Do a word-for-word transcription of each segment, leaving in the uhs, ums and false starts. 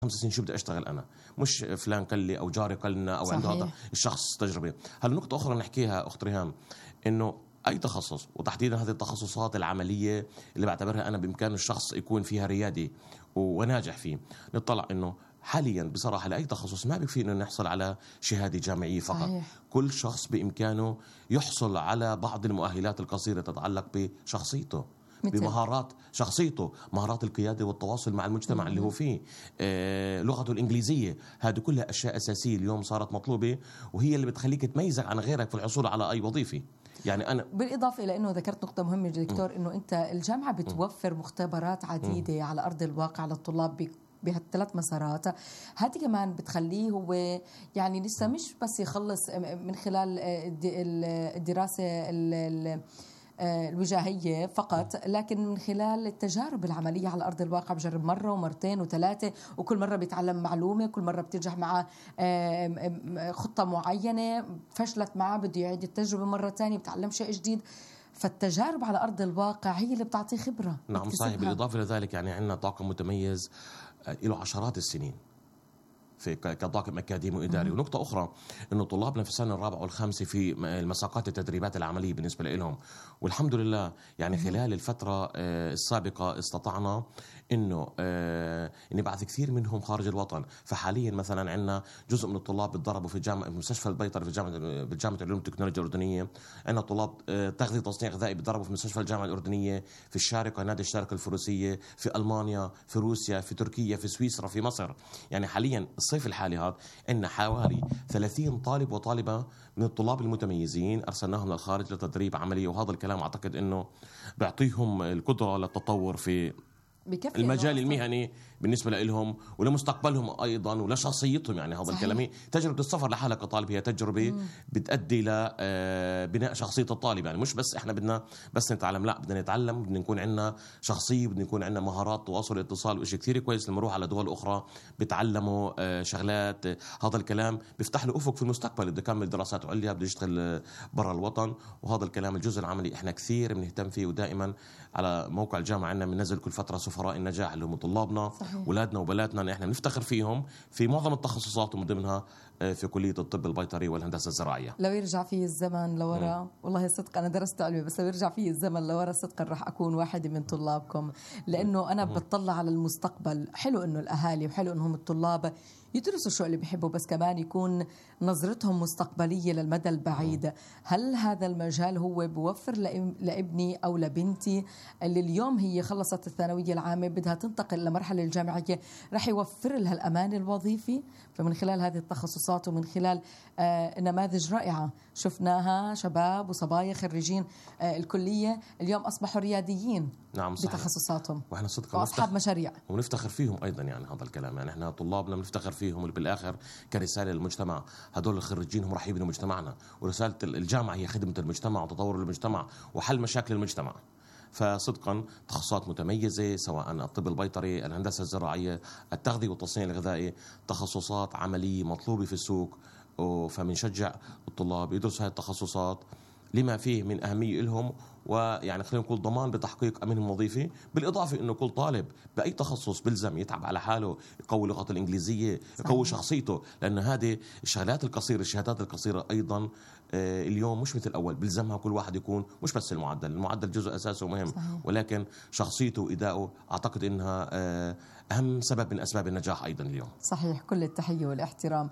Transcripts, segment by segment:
خمس سنين شو بدي أشتغل أنا، مش فلان قال لي أو جاري قال لنا أو عنده صحيح. هذا الشخص تجربة. هل نقطة أخرى نحكيها أخت ريهام، إنه أي تخصص وتحديدا هذه التخصصات العملية اللي بعتبرها أنا بإمكان الشخص يكون فيها ريادي وناجح فيه، نطلع إنه حاليا بصراحة لأي تخصص ما بيكفي إنه نحصل على شهادة جامعية فقط. صحيح. كل شخص بإمكانه يحصل على بعض المؤهلات القصيرة تتعلق بشخصيته، مثل؟ بمهارات شخصيته، مهارات القيادة والتواصل مع المجتمع اللي هو فيه، آه، لغته الإنجليزية. هذه كلها أشياء أساسية اليوم صارت مطلوبة، وهي اللي بتخليك تميزك عن غيرك في الحصول على أي وظيفة. يعني أنا بالإضافة إلى أنه ذكرت نقطة مهمة دكتور، أنه أنت الجامعة بتوفر مختبرات عديدة على أرض الواقع للطلاب بهالثلاث مسارات. هذه كمان بتخليه هو يعني لسه مش بس يخلص من خلال الدراسة الوجاهية فقط، لكن من خلال التجارب العملية على أرض الواقع بجرب مرة ومرتين وثلاثة، وكل مرة بيتعلم معلومة، كل مرة بتنجح مع خطة معينة، فشلت معه بده يعيد التجربة مرة تانية، بتعلم شيء جديد. فالتجارب على أرض الواقع هي اللي بتعطيه خبرة. نعم صحيح. بالإضافة لذلك يعني عندنا طاقم متميز له عشرات السنين في كطاقم أكاديمي وإداري. ونقطة أخرى إنه طلابنا في السنة الرابعة والخامسة في المساقات التدريبات العملية بالنسبة لهم، والحمد لله يعني خلال الفترة السابقة استطعنا إنه نبعث كثير منهم خارج الوطن. فحاليا مثلا عندنا جزء من الطلاب بتدربوا في جامعة في مستشفى البيطري في جامعة في جامعة العلوم والتكنولوجيا الأردنية. عندنا طلاب تغذية تصنيع غذائي بتدربوا في مستشفى الجامعة الأردنية، في الشارقة نادي الشارقة الفروسية، في ألمانيا، في روسيا، في تركيا، في سويسرا، في مصر. يعني حاليا الصيف الحالي هذا إن حوالي ثلاثين طالب وطالبة من الطلاب المتميزين أرسلناهم للخارج لتدريب عملي، وهذا الكلام أعتقد إنه بيعطيهم القدرة للتطور في المجال المهني بالنسبة لهم ولمستقبلهم أيضا ولشخصيتهم. يعني هذا الكلام، تجربة السفر لحالها كطالب هي تجربة مم. بتأدي لبناء شخصية الطالب. يعني مش بس إحنا بدنا بس نتعلم، لا بدنا نتعلم، بدنا نكون عندنا شخصية، بدنا نكون عندنا مهارات تواصل اتصال. وإشي كثير كويس لما نروح على دول أخرى بتعلموا شغلات، هذا الكلام بيفتح له أفق في المستقبل، بده يكمل دراسات عليا، بده يشتغل برا الوطن. وهذا الكلام الجزء العملي إحنا كثير بنهتم فيه، ودائما على موقع الجامعة عندنا بننزل كل فترة سفراء النجاح اللي هم طلابنا ولادنا وبناتنا، احنا بنفتخر فيهم في معظم التخصصات ومن ضمنها في كلية الطب البيطري والهندسة الزراعية. لو يرجع فيه الزمن لورا، والله صدق أنا درست علمي، بس لو يرجع فيه الزمن لورا صدقا رح أكون واحدة من طلابكم، لأنه أنا بتطلع على المستقبل. حلو إنه الأهالي وحلو إنهم الطلاب يدرسوا شو اللي بيحبوا، بس كمان يكون نظرتهم مستقبلية للمدى البعيد. هل هذا المجال هو بوفر لابني أو لبنتي اللي اليوم هي خلصت الثانوية العامة بدها تنتقل لمرحلة الجامعية، رح يوفر لها الأمان الوظيفي؟ فمن خلال هذه التخصصات ومن خلال آه نماذج رائعة شفناها، شباب وصبايا خريجين آه الكلية اليوم أصبحوا رياديين. نعم صحيح. بتخصصاتهم، وإحنا صدقا وأصحاب مشاريع، ونفتخر فيهم أيضا. يعني هذا الكلام، يعني إحنا طلابنا بنفتخر فيهم، اللي بالآخر كرسالة للمجتمع. هدول الخريجين هم رحيبين بمجتمعنا، ورسالة الجامعة هي خدمة المجتمع وتطور المجتمع وحل مشاكل المجتمع. فصدقا تخصصات متميزة، سواء الطب البيطري، الهندسة الزراعية، التغذية والتصنيع الغذائي، تخصصات عملية مطلوبة في السوق. فبنشجع الطلاب يدرسوا هذه التخصصات لما فيه من أهمية لهم، ويعني خلينا نقول ضمان بتحقيق أمنهم الوظيفي. بالإضافة إنه كل طالب بأي تخصص بلزم يتعب على حاله، يقوي لغته الإنجليزية، يقوي شخصيته، لأن هذه الشغلات القصيرة الشهادات القصيرة أيضا آه اليوم مش مثل الأول، بلزمها كل واحد يكون مش بس المعدل، المعدل جزء أساسي ومهم، صحيح. ولكن شخصيته وإداؤه أعتقد إنها آه أهم سبب من أسباب النجاح أيضا اليوم. صحيح. كل التحية والاحترام.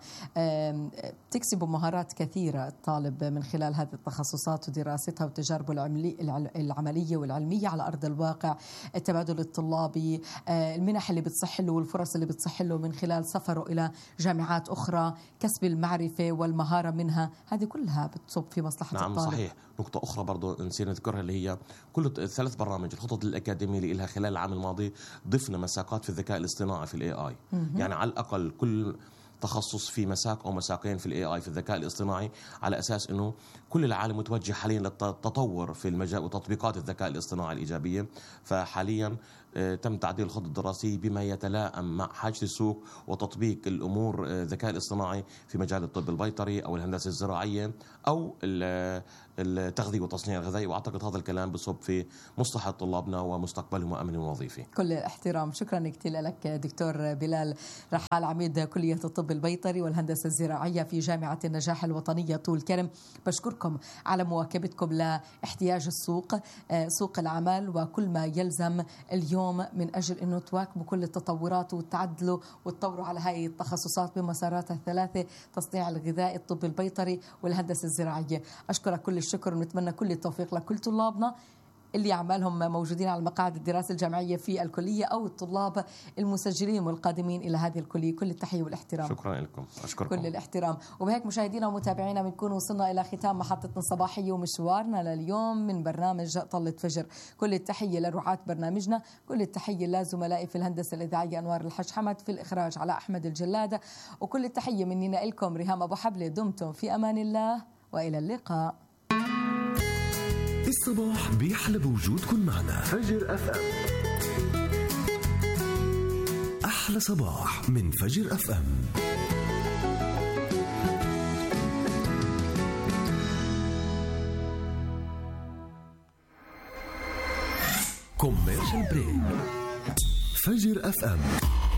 تكسب مهارات كثيرة الطالب من خلال هذه التخصصات ودراستها وتجاربه العملية والعلمية على أرض الواقع، التبادل الطلابي، المنح اللي بتصح له والفرص اللي بتصح له من خلال سفره إلى جامعات أخرى، كسب المعرفة والمهارة منها، هذه كلها بتصب في مصلحة نعم الطالب. صحيح. نقطة أخرى برضو نسينا نذكرها، اللي هي كل الثلاث برامج الخطط الأكاديمية اللي لها خلال العام الماضي ضفنا مساقات في الذكاء الاصطناعي في الاي اي. يعني على الأقل كل تخصص في مساق أو مساقين في الاي اي في الذكاء الاصطناعي، على أساس أنه كل العالم متوجه حاليا للتطور في المجال وتطبيقات الذكاء الاصطناعي الإيجابية. فحاليا تم تعديل الخطة الدراسية بما يتلائم مع حاجة السوق وتطبيق الأمور الذكاء الاصطناعي في مجال الطب البيطري أو الهندسة الزراعية أو التغذية والتصنيع الغذائي. وأعتقد هذا الكلام بصب في مصلحة طلابنا ومستقبلهم وأمنهم الوظيفي. كل الاحترام. شكرا كثير لك دكتور بلال رحال، عميد كلية الطب البيطري والهندسة الزراعية في جامعة النجاح الوطنية طول كرم. بشكركم على مواكبتكم لاحتياج السوق، سوق العمل وكل ما يلزم اليوم من أجل أنه تواكبوا كل التطورات وتعدلوا وتطوروا على هذه التخصصات بمساراتها الثلاثة: تصنيع الغذاء، الطب البيطري والهندسة الزراعية. أشكرك كل الشكر ونتمنى كل التوفيق لكل طلابنا اللي عمالهم موجودين على مقاعد الدراسة الجامعية في الكلية أو الطلاب المسجلين والقادمين إلى هذه الكلية. كل التحية والاحترام. شكرا لكم. أشكركم. كل الاحترام. وبهيك مشاهدينا ومتابعينا بنكون وصلنا إلى ختام محطتنا الصباحية ومشوارنا لليوم من برنامج طلة فجر. كل التحية لرعاة برنامجنا، كل التحية لزملائي في الهندسة الإذاعية أنوار الحج حمد، في الإخراج على أحمد الجلادة، وكل التحية مننا لكم ريهام أبو حبلة. دمتم في أمان الله وإلى اللقاء. الصباح بيحلى بوجودكم معنا. فجر اف ام، احلى صباح من فجر اف ام. كوميرشال بريك. فجر اف ام.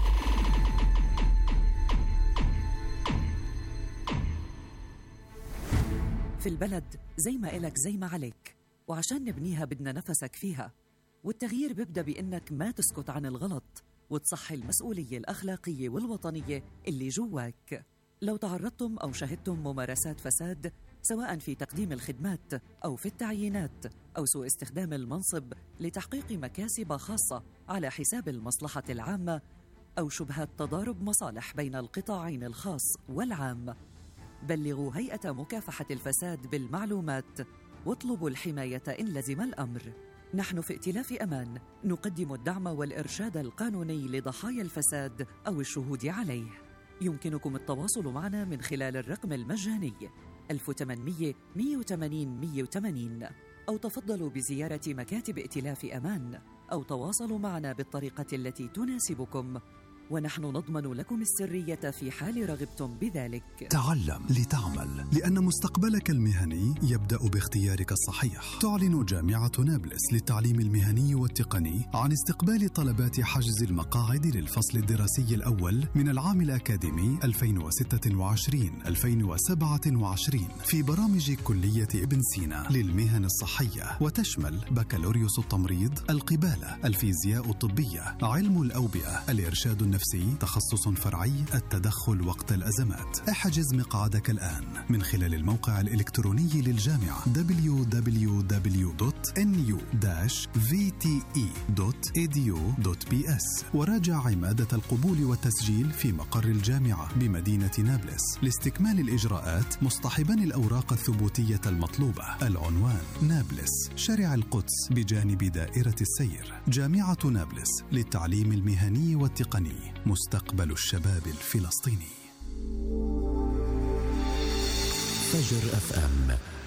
في البلد زي ما إلك زي ما عليك، وعشان نبنيها بدنا نفسك فيها. والتغيير بيبدأ بإنك ما تسكت عن الغلط وتصحي المسؤولية الأخلاقية والوطنية اللي جواك. لو تعرضتم أو شهدتم ممارسات فساد سواء في تقديم الخدمات أو في التعيينات أو سوء استخدام المنصب لتحقيق مكاسب خاصة على حساب المصلحة العامة أو شبهات تضارب مصالح بين القطاعين الخاص والعام، بلغوا هيئة مكافحة الفساد بالمعلومات واطلبوا الحماية إن لزم الأمر. نحن في ائتلاف أمان نقدم الدعم والإرشاد القانوني لضحايا الفساد أو الشهود عليه. يمكنكم التواصل معنا من خلال الرقم المجاني ألف وثمانمئة مئة وثمانين مئة وثمانين، أو تفضلوا بزيارة مكاتب ائتلاف أمان، أو تواصلوا معنا بالطريقة التي تناسبكم، ونحن نضمن لكم السرية في حال رغبتم بذلك. تعلم لتعمل، لأن مستقبلك المهني يبدأ باختيارك الصحيح. تعلن جامعة نابلس للتعليم المهني والتقني عن استقبال طلبات حجز المقاعد للفصل الدراسي الأول من العام الأكاديمي ألفين وستة وعشرين ألفين وسبعة وعشرين في برامج كلية ابن سينا للمهن الصحية، وتشمل بكالوريوس التمريض، القبالة، الفيزياء الطبية، علم الأوبئة، الإرشاد النفسي، تخصص فرعي، التدخل وقت الأزمات. احجز مقعدك الآن من خلال الموقع الإلكتروني للجامعة دبليو دبليو دبليو دوت إن يو داش في تي إي دوت إي دي يو دوت بي إس، وراجع عمادة القبول والتسجيل في مقر الجامعة بمدينة نابلس لاستكمال الإجراءات، مصطحبا الأوراق الثبوتية المطلوبة. العنوان: نابلس، شارع القدس بجانب دائرة السير. جامعة نابلس للتعليم المهني والتقني، مستقبل الشباب الفلسطيني. فجر اف ام.